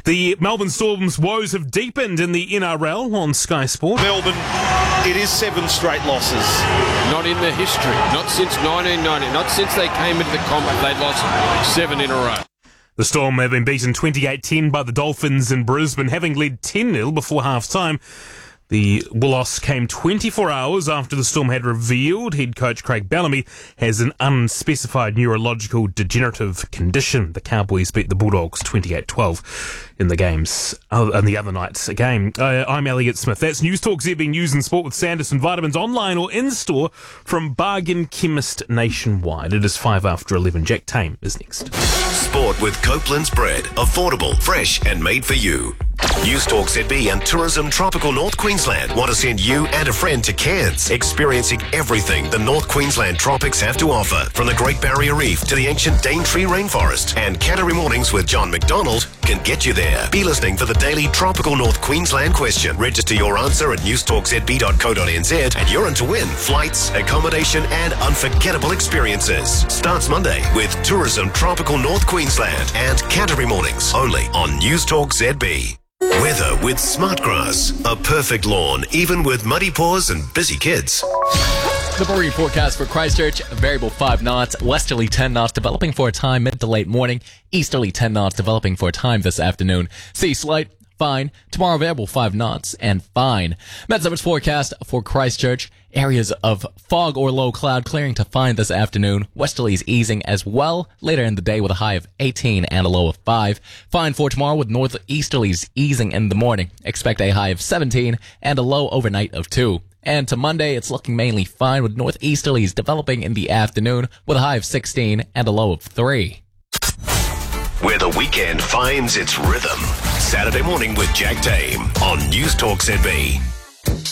The Melbourne Storm's woes have deepened in the NRL on Sky Sport. Melbourne, it is 7 straight losses. Not in the history. Not since 1990. Not since they came into the comp. They'd lost 7 in a row. The Storm have been beaten 28-10 by the Dolphins in Brisbane, having led 10-0 before half-time. The loss came 24 hours after the Storm had revealed head coach Craig Bellamy has an unspecified neurological degenerative condition. The Cowboys beat the Bulldogs 28-12 in the games, in the other night's game. I'm Elliot Smith. That's News Talk ZB News and Sport with Sanderson Vitamins, online or in-store from Bargain Chemist nationwide. It is 5 after 11. Jack Tame is next. Sport with Copeland's Bread. Affordable, fresh and made for you. News Talk ZB and Tourism Tropical North Queensland want to send you and a friend to Cairns, experiencing everything the North Queensland tropics have to offer, from the Great Barrier Reef to the ancient Daintree Rainforest. And Canterbury Mornings with John McDonald can get you there. Be listening for the daily Tropical North Queensland question. Register your answer at newstalkzb.co.nz and you're in to win flights, accommodation and unforgettable experiences. Starts Monday with Tourism Tropical North Queensland and Canterbury Mornings, only on News Talk ZB. Weather with Smartgrass. A perfect lawn, even with muddy paws and busy kids. The marine forecast for Christchurch, variable 5 knots, westerly 10 knots, developing for a time mid to late morning, easterly 10 knots, developing for a time this afternoon. Sea slight, fine. Tomorrow, variable 5 knots, and fine. Met-Summers forecast for Christchurch, areas of fog or low cloud clearing to fine this afternoon. Westerlies easing as well later in the day with a high of 18 and a low of 5. Fine for tomorrow with northeasterlies easing in the morning. Expect a high of 17 and a low overnight of 2. And to Monday, it's looking mainly fine with northeasterlies developing in the afternoon with a high of 16 and a low of 3. Where the weekend finds its rhythm. Saturday morning with Jack Tame on News Talk ZB.